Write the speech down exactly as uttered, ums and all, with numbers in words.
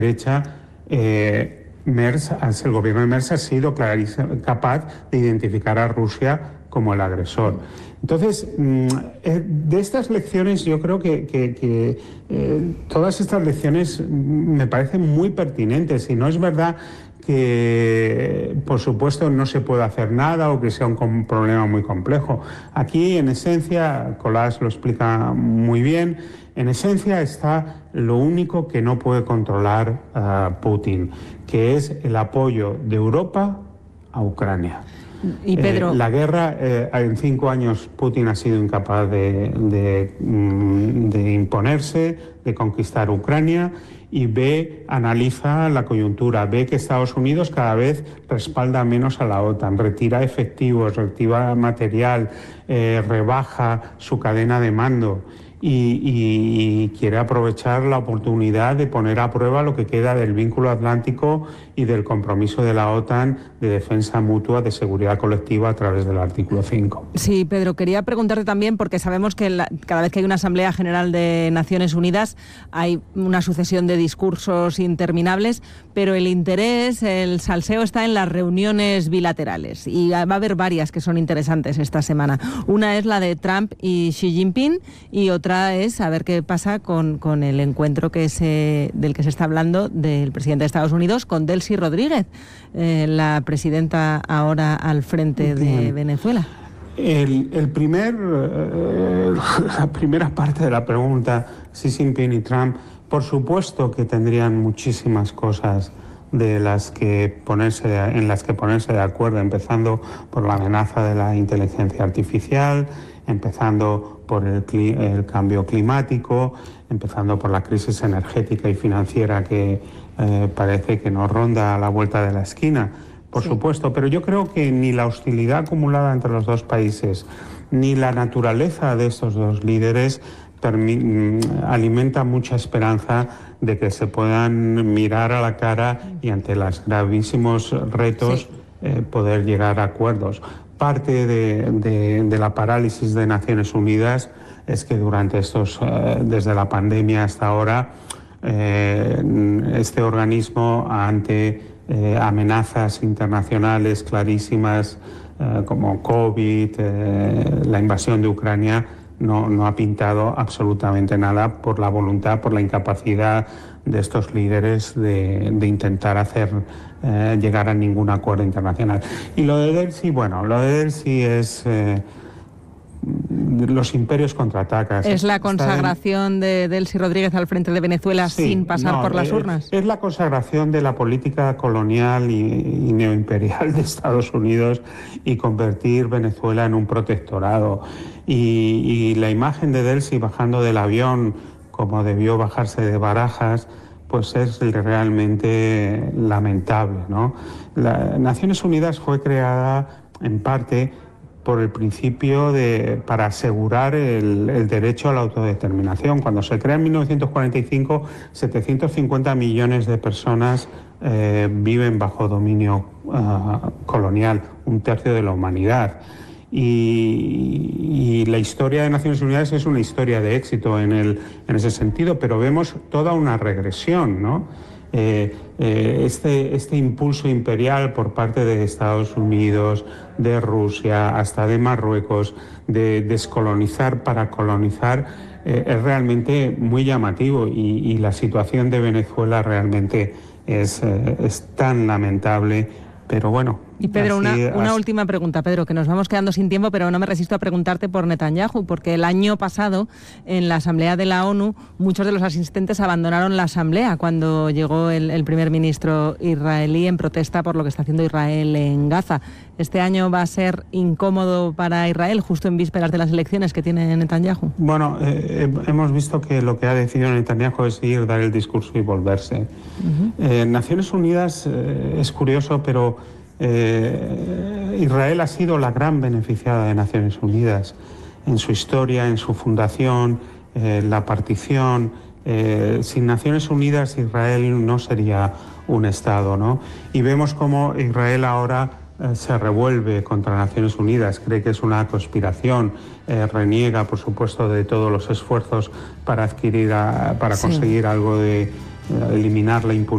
derecha, eh, Merz, el gobierno de Merz ha sido capaz de identificar a Rusia como el agresor. Entonces, de estas lecciones, yo creo que, que, que eh, todas estas lecciones me parecen muy pertinentes, y no es verdad que, por supuesto, no se puede hacer nada o que sea un, un problema muy complejo. Aquí, en esencia, Colás lo explica muy bien, en esencia está lo único que no puede controlar uh, Putin, que es el apoyo de Europa a Ucrania. Y Pedro... Eh, la guerra, eh, en cinco años Putin ha sido incapaz de, de, de imponerse, de conquistar Ucrania, y ve, analiza la coyuntura, ve que Estados Unidos cada vez respalda menos a la OTAN, retira efectivos, retira material, eh, rebaja su cadena de mando. Y, y, y quiere aprovechar la oportunidad de poner a prueba lo que queda del vínculo atlántico y del compromiso de la OTAN de defensa mutua, de seguridad colectiva a través del artículo cinco. Sí, Pedro, quería preguntarte también, porque sabemos que la, cada vez que hay una Asamblea General de Naciones Unidas hay una sucesión de discursos interminables, pero el interés, el salseo está en las reuniones bilaterales, y va a haber varias que son interesantes esta semana. Una es la de Trump y Xi Jinping, y otra es a ver qué pasa con, con el encuentro que se, del que se está hablando del presidente de Estados Unidos con Delcy Rodríguez, eh, la presidenta ahora al frente de Venezuela. El, el primer, eh, la primera parte de la pregunta, Xi Jinping y Trump, por supuesto que tendrían muchísimas cosas de las que ponerse de, en las que ponerse de acuerdo, empezando por la amenaza de la inteligencia artificial, empezando por el, el cambio climático, empezando por la crisis energética y financiera que eh, parece que nos ronda a la vuelta de la esquina, por sí. supuesto, pero yo creo que ni la hostilidad acumulada entre los dos países, ni la naturaleza de estos dos líderes alimenta mucha esperanza de que se puedan mirar a la cara y ante los gravísimos retos sí. eh, poder llegar a acuerdos. Parte de, de, de la parálisis de Naciones Unidas es que durante estos, eh, desde la pandemia hasta ahora, eh, este organismo, ante eh, amenazas internacionales clarísimas eh, como COVID, eh, la invasión de Ucrania, no, no ha pintado absolutamente nada por la voluntad, por la incapacidad de estos líderes de, de intentar hacer eh, llegar a ningún acuerdo internacional. Y lo de Delcy, bueno, lo de Delcy es eh, los imperios contraatacan. ¿Es la consagración en... de Delcy Rodríguez al frente de Venezuela sí, sin pasar no, por las es, urnas? Es la consagración de la política colonial y, y neoimperial de Estados Unidos y convertir Venezuela en un protectorado. Y, y la imagen de Delcy bajando del avión, como debió bajarse de Barajas, pues es realmente lamentable, ¿no? La Naciones Unidas fue creada en parte por el principio de para asegurar el, el derecho a la autodeterminación. Cuando se crea en mil novecientos cuarenta y cinco, setecientos cincuenta millones de personas eh, viven bajo dominio uh, colonial, un tercio de la humanidad. Y, y la historia de Naciones Unidas es una historia de éxito en, el, en ese sentido, pero vemos toda una regresión, ¿no? Eh, eh, este, este impulso imperial por parte de Estados Unidos, de Rusia, hasta de Marruecos, de descolonizar para colonizar, eh, es realmente muy llamativo, y, y la situación de Venezuela realmente es, eh, es tan lamentable. Pero bueno. Y Pedro, así, una, una así... última pregunta, Pedro, que nos vamos quedando sin tiempo, pero no me resisto a preguntarte por Netanyahu, porque el año pasado, en la Asamblea de la ONU, muchos de los asistentes abandonaron la Asamblea cuando llegó el, el primer ministro israelí en protesta por lo que está haciendo Israel en Gaza. ¿Este año va a ser incómodo para Israel, justo en vísperas de las elecciones que tiene Netanyahu? Bueno, eh, hemos visto que lo que ha decidido Netanyahu es ir, dar el discurso y volverse. Uh-huh. eh, Naciones Unidas eh, es curioso, pero Eh, Israel ha sido la gran beneficiada de Naciones Unidas en su historia, en su fundación, eh, la partición. Eh, sin Naciones Unidas Israel no sería un Estado, ¿no? Y vemos cómo Israel ahora eh, se revuelve contra Naciones Unidas, cree que es una conspiración, eh, reniega, por supuesto, de todos los esfuerzos para adquirir, a, para conseguir sí. algo de eh, eliminar la impunidad.